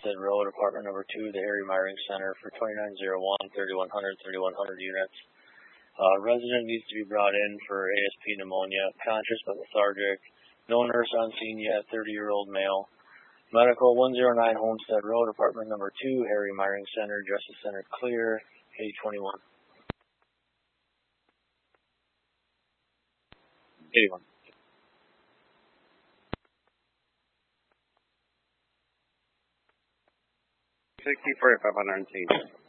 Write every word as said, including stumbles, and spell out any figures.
Homestead Road, apartment number two, the Harry Myring Center for twenty-nine oh one, thirty-one hundred, thirty-one hundred units. Uh, resident needs to be brought in for A S P pneumonia, conscious but lethargic. No nurse on scene yet, thirty-year-old male. Medical, one oh nine Homestead Road, apartment number two, Harry Myring Center, Justice Center clear, A twenty-one. eighty-one. sixty, forty-five hundred,